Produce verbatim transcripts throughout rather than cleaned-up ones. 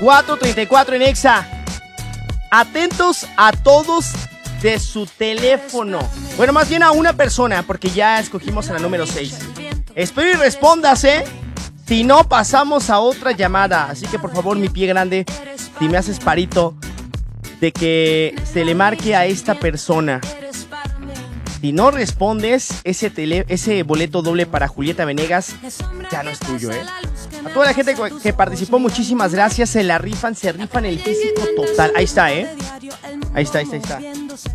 cuatro treinta y cuatro en Exa. Atentos a todos de su teléfono. Bueno, más bien a una persona, porque ya escogimos a la número seis. Espero y respondas, ¿eh? Si no, pasamos a otra llamada. Así que por favor, mi pie grande, si me haces parito de que se le marque a esta persona. Si no respondes, ese, tele, ese boleto doble para Julieta Venegas ya no es tuyo, ¿eh? A toda la gente que participó, muchísimas gracias. Se la rifan, se rifan el físico total. Ahí está, ¿eh? Ahí está, ahí está, ahí está.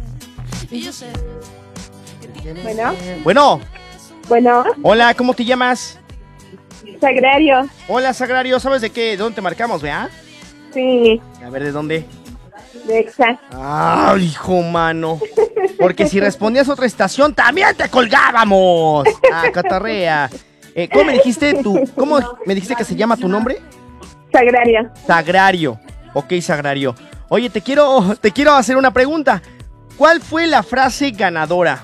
Bueno. Bueno. Bueno. Hola, ¿cómo te llamas? Sagrario. Hola, Sagrario. ¿Sabes de qué? ¿De dónde te marcamos, vea? Sí. A ver, ¿de dónde? De Exa. ¡Ay, hijo mano! Porque si respondías a otra estación, ¡también te colgábamos! ¡Ah, catarrea! Eh, ¿Cómo me dijiste tú? ¿Cómo me dijiste que se llama tu nombre? Sagrario. Sagrario. Ok, Sagrario. Oye, te quiero, te quiero hacer una pregunta. ¿Cuál fue la frase ganadora?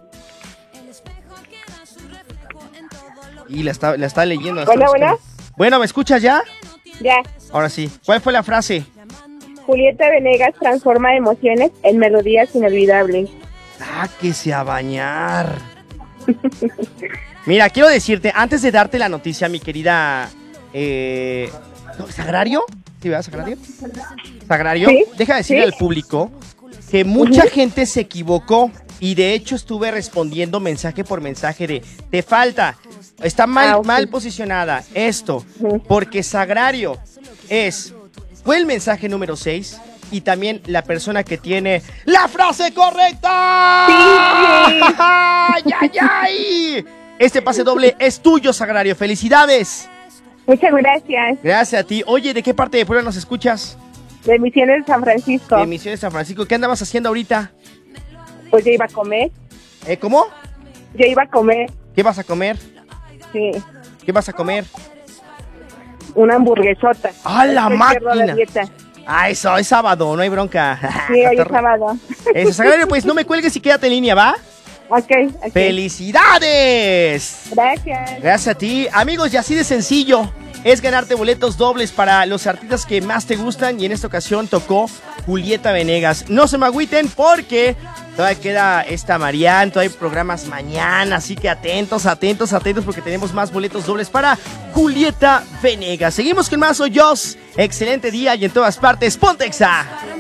Y la está, la está leyendo. Hola, hola. Bueno, ¿me escuchas ya? Ya. Ahora sí. ¿Cuál fue la frase? Julieta Venegas transforma emociones en melodías inolvidables. Sáquese a bañar. Mira, quiero decirte, antes de darte la noticia, mi querida... Eh, ¿Sagrario? ¿Sí, verdad, Sagrario? ¿Sagrario? ¿Sí? Deja decirle ¿Sí? al público que mucha Uh-huh. gente se equivocó y de hecho estuve respondiendo mensaje por mensaje de te falta, está mal, Ah, okay. mal posicionada esto, Uh-huh. porque Sagrario es, fue el mensaje número seis y también la persona que tiene la frase correcta. Sí. ¡Ay, ay, ay! Este pase doble es tuyo, Sagrario. ¡Felicidades! Muchas gracias. Gracias a ti. Oye, ¿de qué parte de Puebla nos escuchas? De Misiones de San Francisco. De Misiones San Francisco. ¿Qué andabas haciendo ahorita? Pues ya iba a comer. ¿Eh, cómo? Ya iba a comer. ¿Qué vas a comer? Sí. ¿Qué vas a comer? Una hamburguesota. ¡A la Estoy máquina! pierdo la dieta. Ah, eso, es sábado, no hay bronca. Sí, hoy es sábado. Eso, Sagrario, pues no me cuelgues y quédate en línea, ¿va? Ok, ok. ¡Felicidades! Gracias. Gracias a ti. Amigos, y así de sencillo es ganarte boletos dobles para los artistas que más te gustan. Y en esta ocasión tocó Julieta Venegas. No se me agüiten porque todavía queda esta Marianne, todavía hay programas mañana. Así que atentos, atentos, atentos porque tenemos más boletos dobles para Julieta Venegas. Seguimos con más. Soy Jos. Excelente día y en todas partes, ponte Exa.